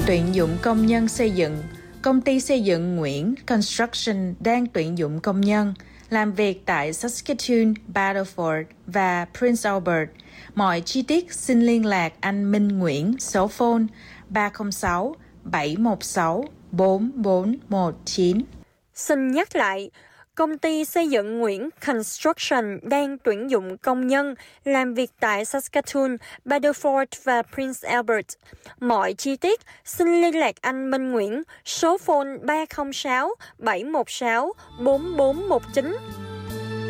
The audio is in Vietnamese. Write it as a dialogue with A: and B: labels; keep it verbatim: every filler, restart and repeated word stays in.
A: Tuyển dụng công nhân xây dựng. Công ty xây dựng Nguyễn Construction đang tuyển dụng công nhân làm việc tại Saskatoon, Battleford và Prince Albert. Mọi chi tiết xin liên lạc anh Minh Nguyễn, số phone ba không sáu bảy một sáu bốn bốn một chín.
B: Xin nhắc lại, công ty xây dựng Nguyễn Construction đang tuyển dụng công nhân làm việc tại Saskatoon, Battleford và Prince Albert. Mọi chi tiết xin liên lạc anh Minh Nguyễn, số phone ba không sáu bảy một sáu bốn bốn một chín.